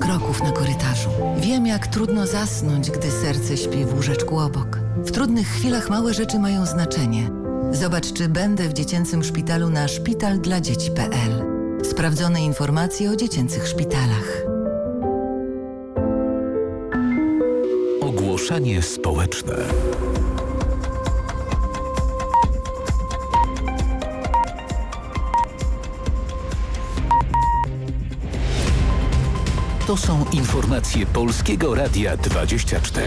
kroków na korytarzu. Wiem, jak trudno zasnąć, gdy serce śpi w łóżeczku obok. W trudnych chwilach małe rzeczy mają znaczenie. Zobacz, czy będę w dziecięcym szpitalu na szpitaldladzieci.pl. Sprawdzone informacje o dziecięcych szpitalach. Ogłoszenie społeczne. To są informacje Polskiego Radia 24.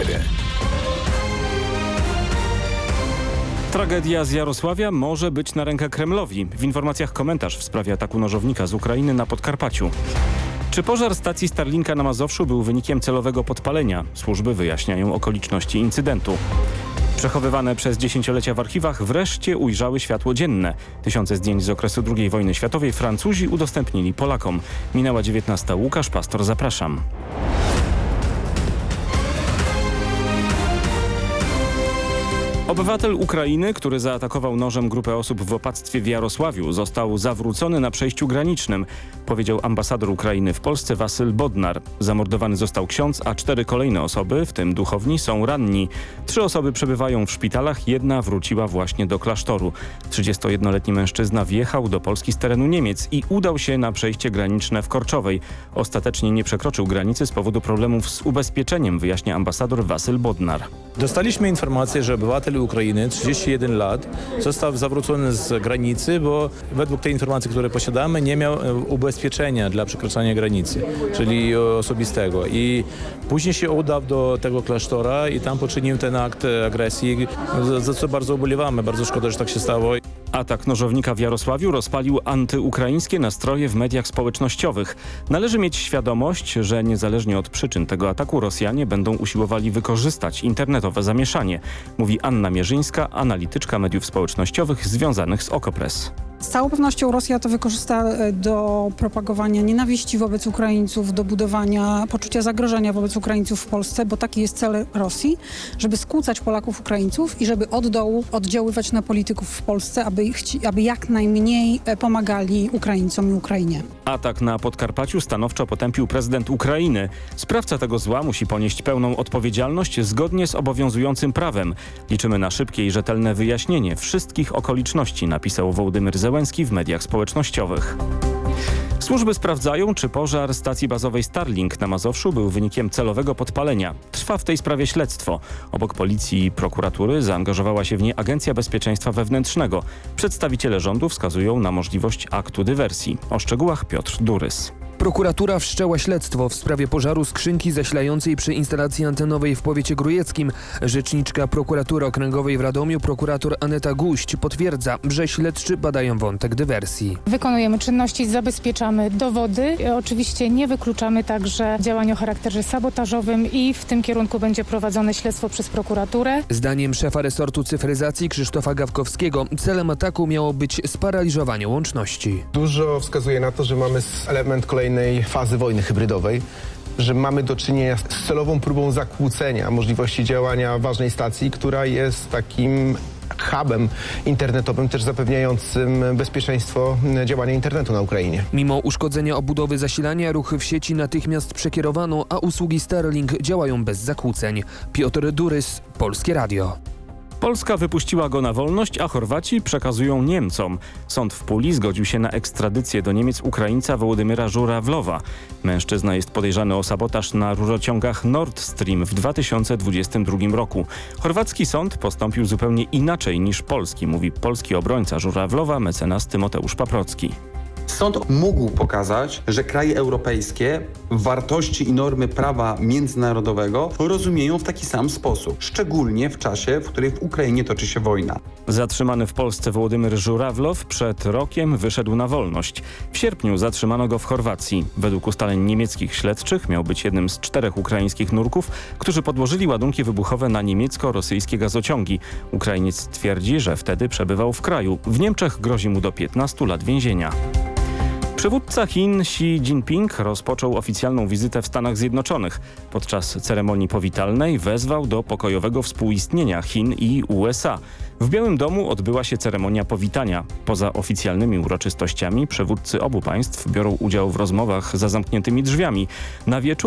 Tragedia z Jarosławia może być na rękę Kremlowi. W informacjach komentarz w sprawie ataku nożownika z Ukrainy na Podkarpaciu. Czy pożar stacji Starlinka na Mazowszu był wynikiem celowego podpalenia? Służby wyjaśniają okoliczności incydentu. Przechowywane przez dziesięciolecia w archiwach wreszcie ujrzały światło dzienne. Tysiące zdjęć z okresu II wojny światowej Francuzi udostępnili Polakom. Minęła 19. Łukasz Pastor, zapraszam. Obywatel Ukrainy, który zaatakował nożem grupę osób w opactwie w Jarosławiu, został zawrócony na przejściu granicznym, powiedział ambasador Ukrainy w Polsce Wasyl Bodnar. Zamordowany został ksiądz, a 4 kolejne osoby, w tym duchowni, są ranni. 3 osoby przebywają w szpitalach, 1 wróciła właśnie do klasztoru. 31-letni mężczyzna wjechał do Polski z terenu Niemiec i udał się na przejście graniczne w Korczowej. Ostatecznie nie przekroczył granicy z powodu problemów z ubezpieczeniem, wyjaśnia ambasador Wasyl Bodnar. Dostaliśmy informację, że obywatel Ukrainy, 31 lat, został zawrócony z granicy, bo według tej informacji, które posiadamy, nie miał ubezpieczenia dla przekraczania granicy, czyli osobistego. I później się udał do tego klasztora i tam poczynił ten akt agresji, za co bardzo ubolewamy. Bardzo szkoda, że tak się stało. Atak nożownika w Jarosławiu rozpalił antyukraińskie nastroje w mediach społecznościowych. Należy mieć świadomość, że niezależnie od przyczyn tego ataku Rosjanie będą usiłowali wykorzystać internetowe zamieszanie, mówi Anna Mierzyńska, analityczka mediów społecznościowych związanych z Okopres. Z całą pewnością Rosja to wykorzysta do propagowania nienawiści wobec Ukraińców, do budowania poczucia zagrożenia wobec Ukraińców w Polsce, bo taki jest cel Rosji, żeby skłócać Polaków, Ukraińców i żeby od dołu oddziaływać na polityków w Polsce, aby jak najmniej pomagali Ukraińcom i Ukrainie. Atak na Podkarpaciu stanowczo potępił prezydent Ukrainy. Sprawca tego zła musi ponieść pełną odpowiedzialność zgodnie z obowiązującym prawem. Liczymy na szybkie i rzetelne wyjaśnienie wszystkich okoliczności, napisał Wołodymyr Zełenski w mediach społecznościowych. Służby sprawdzają, czy pożar stacji bazowej Starlink na Mazowszu był wynikiem celowego podpalenia. Trwa w tej sprawie śledztwo. Obok policji i prokuratury zaangażowała się w nie Agencja Bezpieczeństwa Wewnętrznego. Przedstawiciele rządu wskazują na możliwość aktu dywersji. O szczegółach Piotr Durys. Prokuratura wszczęła śledztwo w sprawie pożaru skrzynki zasilającej przy instalacji antenowej w powiecie grójeckim. Rzeczniczka prokuratury okręgowej w Radomiu, prokurator Aneta Guść, potwierdza, że śledczy badają wątek dywersji. Wykonujemy czynności, zabezpieczamy dowody. Oczywiście nie wykluczamy także działań o charakterze sabotażowym i w tym kierunku będzie prowadzone śledztwo przez prokuraturę. Zdaniem szefa resortu cyfryzacji Krzysztofa Gawkowskiego celem ataku miało być sparaliżowanie łączności. Dużo wskazuje na to, że mamy element kolejnej fazy wojny hybrydowej, że mamy do czynienia z celową próbą zakłócenia możliwości działania ważnej stacji, która jest takim hubem internetowym, też zapewniającym bezpieczeństwo działania internetu na Ukrainie. Mimo uszkodzenia obudowy zasilania, ruch w sieci natychmiast przekierowano, a usługi Starlink działają bez zakłóceń. Piotr Durys, Polskie Radio. Polska wypuściła go na wolność, a Chorwaci przekazują Niemcom. Sąd w Puli zgodził się na ekstradycję do Niemiec Ukraińca Wołodymyra Żurawlowa. Mężczyzna jest podejrzany o sabotaż na rurociągach Nord Stream w 2022 roku. Chorwacki sąd postąpił zupełnie inaczej niż polski, mówi polski obrońca Żurawlowa, mecenas Tymoteusz Paprocki. Sąd mógł pokazać, że kraje europejskie wartości i normy prawa międzynarodowego rozumieją w taki sam sposób, szczególnie w czasie, w którym w Ukrainie toczy się wojna. Zatrzymany w Polsce Wołodymyr Żurawlow przed rokiem wyszedł na wolność. W sierpniu zatrzymano go w Chorwacji. Według ustaleń niemieckich śledczych miał być jednym z 4 ukraińskich nurków, którzy podłożyli ładunki wybuchowe na niemiecko-rosyjskie gazociągi. Ukrainiec twierdzi, że wtedy przebywał w kraju. W Niemczech grozi mu do 15 lat więzienia. Przywódca Chin Xi Jinping rozpoczął oficjalną wizytę w Stanach Zjednoczonych. Podczas ceremonii powitalnej wezwał do pokojowego współistnienia Chin i USA. W Białym Domu odbyła się ceremonia powitania. Poza oficjalnymi uroczystościami przywódcy obu państw biorą udział w rozmowach za zamkniętymi drzwiami. Na wieczór